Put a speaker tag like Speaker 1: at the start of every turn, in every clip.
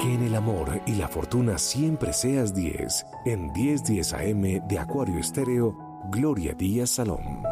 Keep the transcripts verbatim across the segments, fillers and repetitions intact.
Speaker 1: Que en el amor y la fortuna siempre seas diez. En diez diez A M de Acuario Estéreo, Gloria Díaz Salón.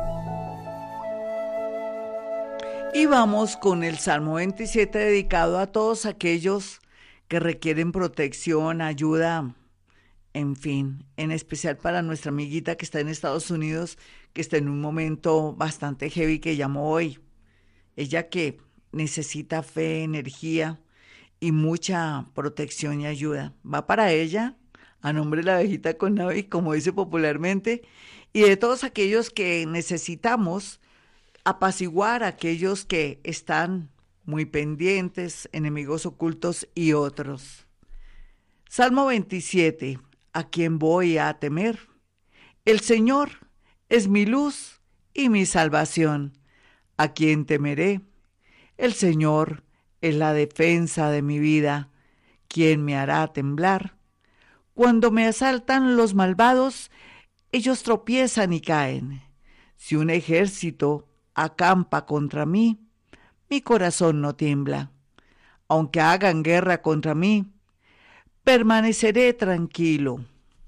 Speaker 2: Y vamos con el Salmo veintisiete dedicado a todos aquellos que requieren protección, ayuda, en fin, en especial para nuestra amiguita que está en Estados Unidos, que está en un momento bastante heavy que llamó hoy. Ella que necesita fe, energía y mucha protección y ayuda. Va para ella, a nombre de la abejita con Navi, como dice popularmente, y de todos aquellos que necesitamos apaciguar a aquellos que están muy pendientes, enemigos ocultos y otros. Salmo veintisiete. ¿A quién voy a temer? El Señor es mi luz y mi salvación. ¿A quién temeré? El Señor es la defensa de mi vida. ¿Quién me hará temblar? Cuando me asaltan los malvados, ellos tropiezan y caen. Si un ejército acampa contra mí, mi corazón no tiembla. Aunque hagan guerra contra mí, permaneceré tranquilo.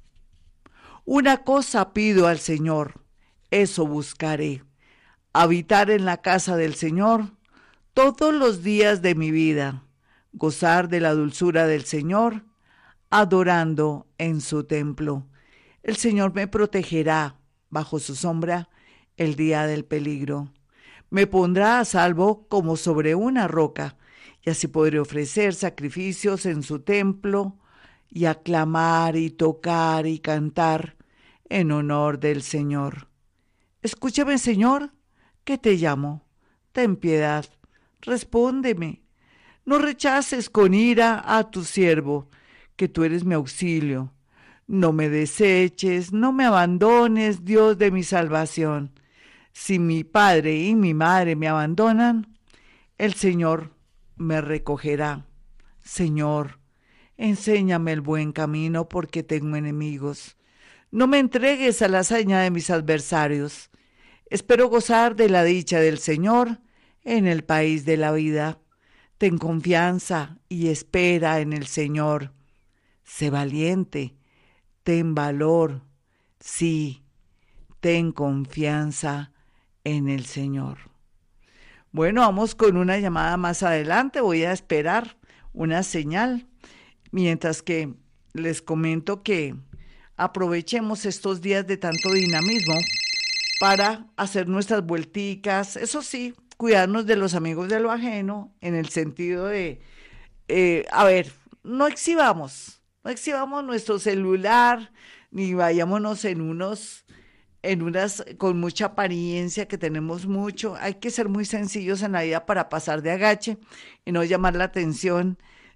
Speaker 2: Una cosa pido al Señor, eso buscaré, habitar en la casa del Señor todos los días de mi vida, gozar de la dulzura del Señor, adorando en su templo. El Señor me protegerá bajo su sombra el día del peligro. Me pondrá a salvo como sobre una roca, y así podré ofrecer sacrificios en su templo y aclamar y tocar y cantar en honor del Señor. Escúchame, Señor, que te llamo. Ten piedad, respóndeme. No rechaces con ira a tu siervo, que tú eres mi auxilio. No me deseches, no me abandones, Dios de mi salvación. Si mi padre y mi madre me abandonan, el Señor me recogerá. Señor, enséñame el buen camino porque tengo enemigos. No me entregues a la hazaña de mis adversarios. Espero gozar de la dicha del Señor en el país de la vida. Ten confianza y espera en el Señor. Sé valiente, ten valor, sí, ten confianza en el Señor. Bueno, vamos con una llamada más adelante. Voy a esperar una señal, mientras que les comento que aprovechemos estos días de tanto dinamismo para hacer nuestras vuelticas, eso sí, cuidarnos de los amigos de lo ajeno, en el sentido de, eh, a ver, no exhibamos, no exhibamos nuestro celular, ni vayámonos en unos, en unas, con mucha apariencia, que tenemos mucho. Hay que ser muy sencillos en la vida para pasar de agache y no llamar la atención,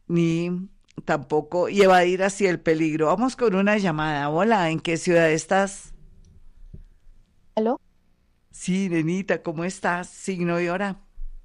Speaker 2: ni tampoco y evadir así el peligro. Vamos con una llamada. Hola, ¿en qué ciudad estás?
Speaker 3: ¿Aló?
Speaker 2: Sí, Nenita, ¿cómo estás? Signo y hora.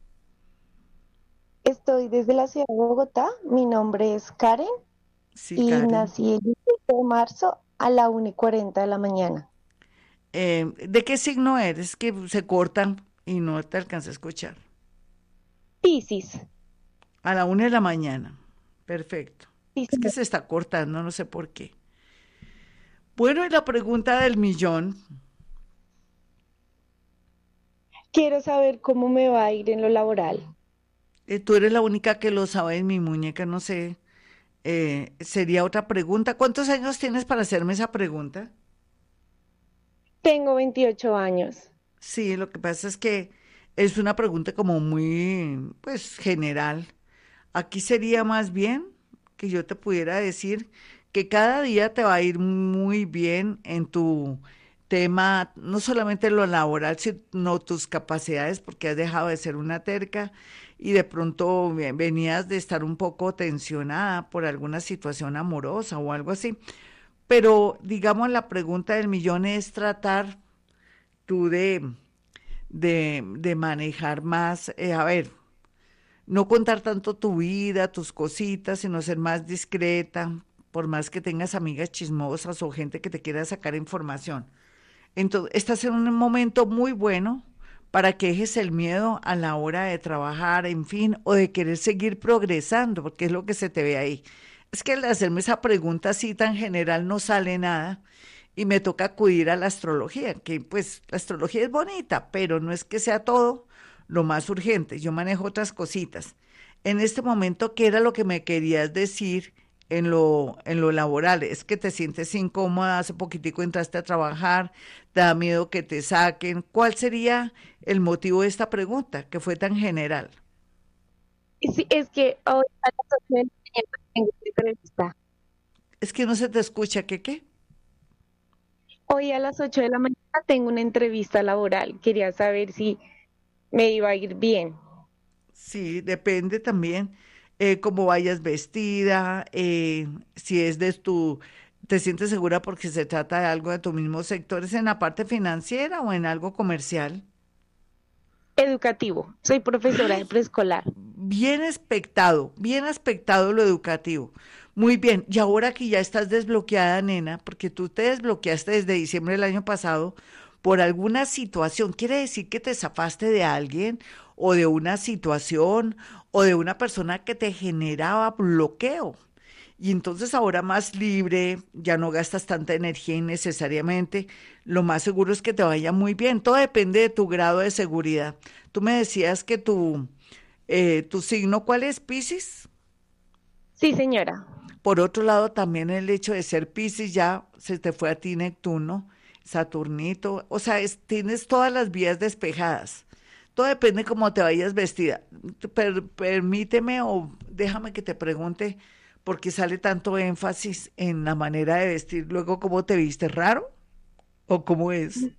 Speaker 3: Estoy desde la ciudad de Bogotá. Mi nombre es Karen
Speaker 2: Sí,
Speaker 3: y
Speaker 2: Karen.
Speaker 3: nací el diecisiete de marzo a la una y cuarenta de la mañana.
Speaker 2: Eh, ¿de qué signo eres? Que se cortan y no te alcanza a escuchar.
Speaker 3: Piscis.
Speaker 2: A la una de la mañana. Perfecto.
Speaker 3: Sí,
Speaker 2: Es que
Speaker 3: señor.
Speaker 2: se está cortando, no sé por qué. Bueno, y la pregunta del millón.
Speaker 3: Quiero saber cómo me va a ir en lo laboral.
Speaker 2: Eh, tú eres la única que lo sabe, mi muñeca, no sé. Eh, sería otra pregunta. ¿Cuántos años tienes para hacerme esa pregunta?
Speaker 3: Tengo veintiocho años.
Speaker 2: Sí, lo que pasa es que es una pregunta como muy, pues, general. Aquí sería más bien que yo te pudiera decir que cada día te va a ir muy bien en tu tema, no solamente lo laboral, sino tus capacidades, porque has dejado de ser una terca y de pronto ve- venías de estar un poco tensionada por alguna situación amorosa o algo así. Pero digamos, la pregunta del millón es tratar tú de, de, de manejar más, eh, a ver, no contar tanto tu vida, tus cositas, sino ser más discreta, por más que tengas amigas chismosas o gente que te quiera sacar información. Entonces, estás en un momento muy bueno para que dejes el miedo a la hora de trabajar, en fin, o de querer seguir progresando, porque es lo que se te ve ahí. Es que al hacerme esa pregunta así tan general no sale nada y me toca acudir a la astrología, que pues la astrología es bonita, pero no es que sea todo lo más urgente. Yo manejo otras cositas. En este momento, ¿qué era lo que me querías decir en lo, en lo laboral? Es que te sientes incómoda, hace poquitico entraste a trabajar, te da miedo que te saquen. ¿Cuál sería el motivo de esta pregunta, que fue tan general?
Speaker 3: Sí, es que hoy a las ocho de la mañana tengo una entrevista.
Speaker 2: Es que no se te escucha, ¿qué qué?
Speaker 3: Hoy a las ocho de la mañana tengo una entrevista laboral. Quería saber si me iba a ir bien.
Speaker 2: Sí, depende también eh, cómo vayas vestida, eh, si es de tu, te sientes segura porque se trata de algo de tu mismo sector, ¿es en la parte financiera o en algo comercial?
Speaker 3: Educativo. Soy profesora de preescolar.
Speaker 2: Bien aspectado, bien aspectado lo educativo. Muy bien, y ahora que ya estás desbloqueada, nena, porque tú te desbloqueaste desde diciembre del año pasado por alguna situación, quiere decir que te zafaste de alguien o de una situación o de una persona que te generaba bloqueo. Y entonces ahora más libre, ya no gastas tanta energía innecesariamente, lo más seguro es que te vaya muy bien. Todo depende de tu grado de seguridad. Tú me decías que tu, eh, tu signo, ¿cuál es, Piscis?
Speaker 3: Sí, señora.
Speaker 2: Por otro lado, también el hecho de ser Piscis ya se te fue a ti Neptuno, Saturnito, o sea, es- tienes todas las vías despejadas. Todo depende cómo te vayas vestida. Per- permíteme o déjame que te pregunte por qué sale tanto énfasis en la manera de vestir. Luego, ¿cómo te viste? ¿Raro? ¿O cómo es?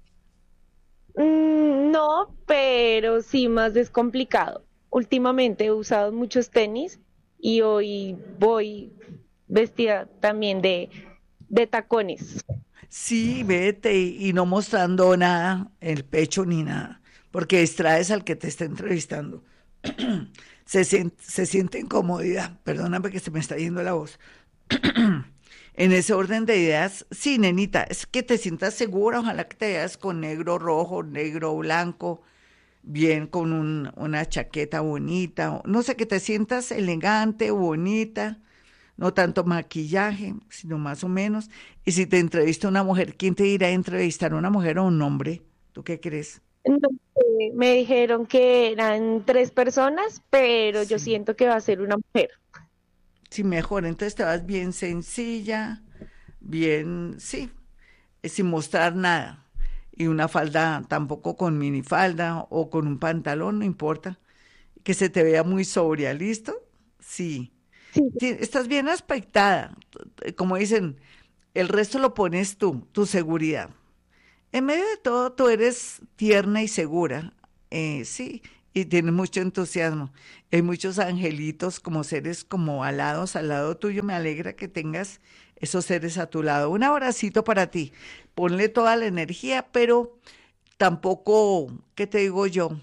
Speaker 3: Mm, no, pero sí más descomplicado. Últimamente he usado muchos tenis y hoy voy vestida también de, de tacones.
Speaker 2: Sí, vete y, y no mostrando nada, el pecho ni nada, porque distraes al que te está entrevistando. Se siente, se siente incomodidad, perdóname que se me está yendo la voz. En ese orden de ideas, sí, nenita, es que te sientas segura, ojalá que te veas con negro, rojo, negro, blanco, bien con un- una chaqueta bonita, o no sé, que te sientas elegante, bonita, no tanto maquillaje, sino más o menos. Y si te entrevista una mujer, ¿quién te irá a entrevistar, una mujer o un hombre? ¿Tú qué crees?
Speaker 3: No sé, me dijeron que eran tres personas, pero yo
Speaker 2: Sí,
Speaker 3: siento que va a ser una mujer.
Speaker 2: sí, mejor, entonces te vas bien sencilla, bien, sí, eh, sin mostrar nada. Y una falda tampoco con minifalda o con un pantalón, no importa. Que se te vea muy sobria, ¿listo? Sí.
Speaker 3: Sí,
Speaker 2: Ti- Estás bien aspectada. t- Como dicen, el resto lo pones tú, tu seguridad. En medio de todo, tú eres tierna y segura, eh, sí, y tienes mucho entusiasmo. Hay muchos angelitos como seres como alados al lado tuyo. Me alegra que tengas esos seres a tu lado. Un abracito para ti. Ponle toda la energía, pero tampoco, ¿qué te digo yo?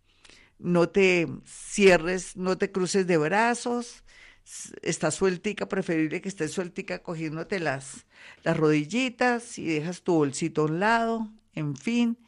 Speaker 2: No te cierres, no te cruces de brazos, s- está sueltica, preferible que estés sueltica cogiéndote las, las rodillitas y dejas tu bolsito a un lado, en fin.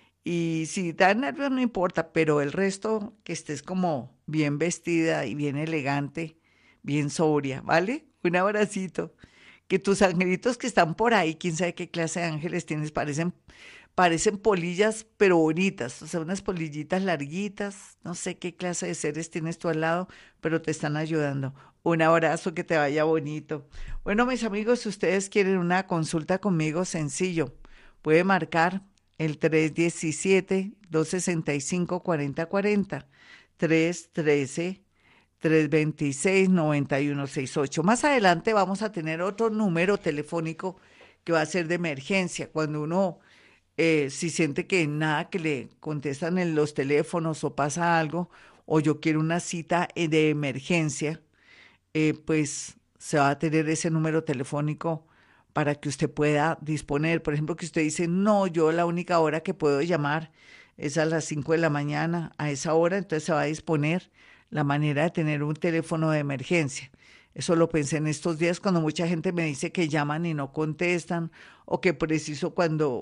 Speaker 2: Y si te da nervios no importa, pero el resto que estés como bien vestida y bien elegante, bien sobria, ¿vale? Un abracito. Que tus angelitos que están por ahí, quién sabe qué clase de ángeles tienes, parecen, parecen polillas, pero bonitas, o sea, unas polillitas larguitas, no sé qué clase de seres tienes tú al lado, pero te están ayudando. Un abrazo, que te vaya bonito. Bueno, mis amigos, si ustedes quieren una consulta conmigo, sencillo, puede marcar el tres diecisiete, dos sesenta y cinco, cuarenta cuarenta, tres trece, tres veintiséis, noventa y uno sesenta y ocho. Más adelante vamos a tener otro número telefónico que va a ser de emergencia, cuando uno eh, si siente que nada que le contestan en los teléfonos o pasa algo, o yo quiero una cita eh, de emergencia, eh, pues se va a tener ese número telefónico para que usted pueda disponer. Por ejemplo, que usted dice, no, yo la única hora que puedo llamar es a las cinco de la mañana, a esa hora, entonces se va a disponer la manera de tener un teléfono de emergencia. Eso lo pensé en estos días cuando mucha gente me dice que llaman y no contestan, o que preciso cuando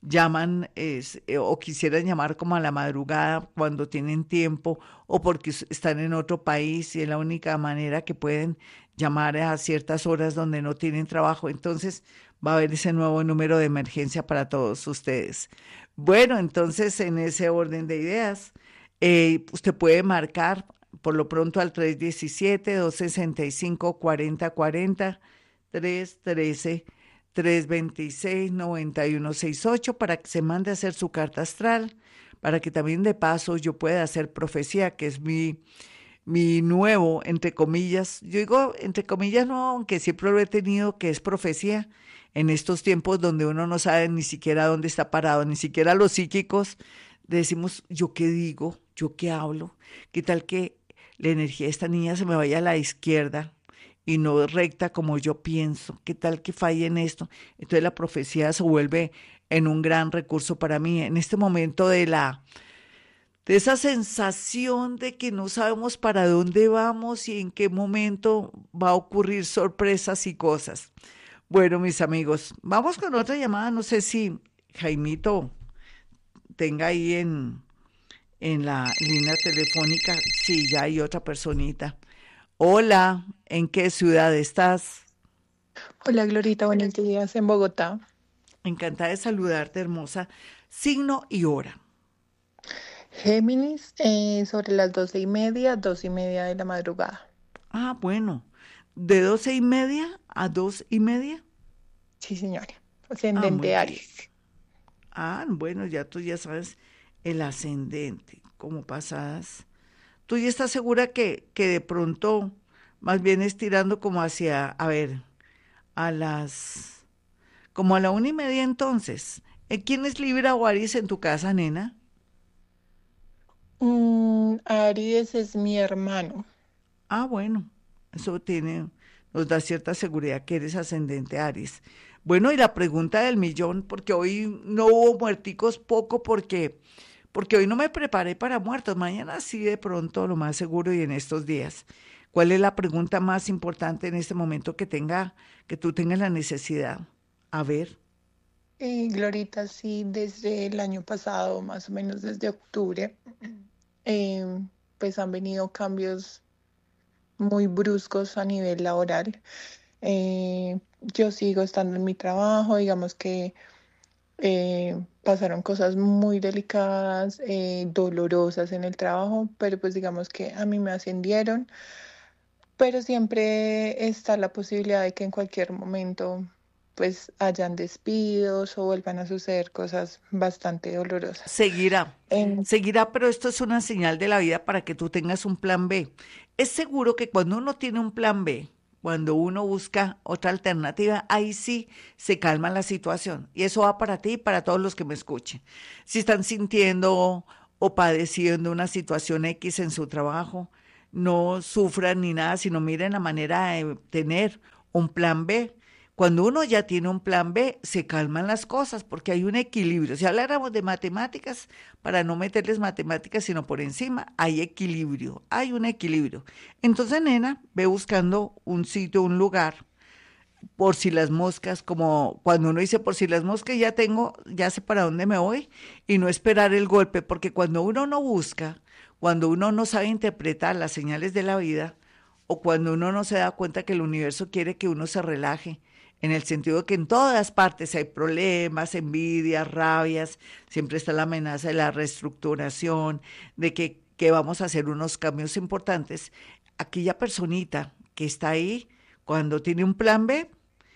Speaker 2: llaman es, eh, o quisieran llamar como a la madrugada cuando tienen tiempo o porque s- están en otro país y es la única manera que pueden llamar a ciertas horas donde no tienen trabajo. Entonces va a haber ese nuevo número de emergencia para todos ustedes. Bueno, entonces en ese orden de ideas, eh, usted puede marcar por lo pronto al tres diecisiete, dos sesenta y cinco, cuarenta cuarenta, tres trece, tres veintiséis, noventa y uno sesenta y ocho para que se mande a hacer su carta astral, para que también de paso yo pueda hacer profecía, que es mi, mi nuevo, entre comillas, yo digo entre comillas no, aunque siempre lo he tenido, que es profecía, en estos tiempos donde uno no sabe ni siquiera dónde está parado, ni siquiera los psíquicos, decimos, ¿yo qué digo? ¿Yo qué hablo? ¿Qué tal que la energía de esta niña se me vaya a la izquierda y no recta como yo pienso? ¿Qué tal que falle en esto? Entonces la profecía se vuelve en un gran recurso para mí. En este momento de la de esa sensación de que no sabemos para dónde vamos y en qué momento va a ocurrir sorpresas y cosas. Bueno, mis amigos, vamos con otra llamada. No sé si Jaimito tenga ahí en, en la línea telefónica. Sí, ya hay otra personita. Hola, ¿en qué ciudad estás?
Speaker 4: Hola Glorita, buenos días en Bogotá.
Speaker 2: Encantada de saludarte, hermosa. Signo y hora.
Speaker 4: Géminis, eh, sobre las doce y media, dos y media de la madrugada.
Speaker 2: Ah, bueno, de doce y media a dos y media.
Speaker 4: Sí, señora.
Speaker 2: Ah, muy
Speaker 4: Ascendente
Speaker 2: bien.
Speaker 4: Aries.
Speaker 2: Ah, bueno, ya tú ya sabes el ascendente, como pasadas. Tú ya estás segura que, que de pronto más bien es tirando como hacia, a ver, a las, como a la una y media entonces. ¿Eh, ¿Quién es Libra o Aries en tu casa, nena?
Speaker 4: Mm, Aries es mi hermano.
Speaker 2: Ah, bueno, eso tiene, nos da cierta seguridad que eres ascendente Aries. Bueno, y la pregunta del millón, porque hoy no hubo muerticos, poco porque, porque hoy no me preparé para muertos, mañana sí de pronto, lo más seguro y en estos días. ¿Cuál es la pregunta más importante en este momento que tenga, que tú tengas la necesidad? A ver,
Speaker 4: Eh, Glorita, sí, desde el año pasado, más o menos desde octubre, eh, pues han venido cambios muy bruscos a nivel laboral. Eh, yo sigo estando en mi trabajo, digamos que eh, pasaron cosas muy delicadas, eh, dolorosas en el trabajo, pero pues digamos que a mí me ascendieron, pero siempre está la posibilidad de que en cualquier momento pues hayan despidos o vuelvan a suceder cosas bastante dolorosas.
Speaker 2: seguirá,
Speaker 4: En-
Speaker 2: seguirá, pero esto es una señal de la vida para que tú tengas un plan B. Es seguro que cuando uno tiene un plan B, cuando uno busca otra alternativa, ahí sí se calma la situación. Y eso va para ti y para todos los que me escuchen. Si están sintiendo o padeciendo una situación X en su trabajo, no sufran ni nada, sino miren la manera de tener un plan B. Cuando uno ya tiene un plan B, se calman las cosas porque hay un equilibrio. Si habláramos de matemáticas, para no meterles matemáticas, sino por encima, hay equilibrio, hay un equilibrio. Entonces, nena, ve buscando un sitio, un lugar, por si las moscas, como cuando uno dice por si las moscas, ya tengo, ya sé para dónde me voy, y no esperar el golpe, porque cuando uno no busca, cuando uno no sabe interpretar las señales de la vida, o cuando uno no se da cuenta que el universo quiere que uno se relaje, en el sentido de que en todas partes hay problemas, envidias, rabias, siempre está la amenaza de la reestructuración, de que, que vamos a hacer unos cambios importantes. Aquella personita que está ahí, cuando tiene un plan B,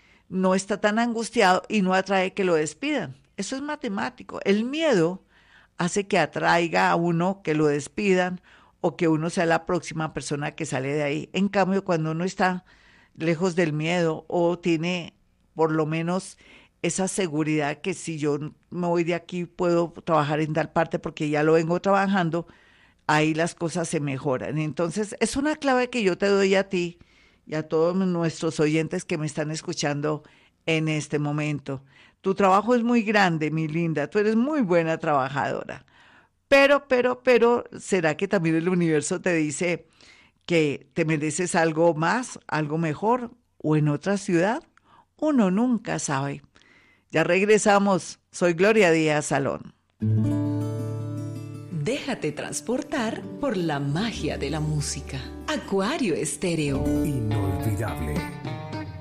Speaker 2: no está tan angustiado y no atrae que lo despidan. Eso es matemático. El miedo hace que atraiga a uno que lo despidan o que uno sea la próxima persona que sale de ahí. En cambio, cuando uno está lejos del miedo o tiene por lo menos esa seguridad que si yo me voy de aquí puedo trabajar en tal parte porque ya lo vengo trabajando, ahí las cosas se mejoran. Entonces, es una clave que yo te doy a ti y a todos nuestros oyentes que me están escuchando en este momento. Tu trabajo es muy grande, mi linda, tú eres muy buena trabajadora. Pero, pero, pero, ¿será que también el universo te dice que te mereces algo más, algo mejor o en otra ciudad? Uno nunca sabe. Ya regresamos. Soy Gloria Díaz Salón.
Speaker 5: Déjate transportar por la magia de la música. Acuario Estéreo.
Speaker 1: Inolvidable.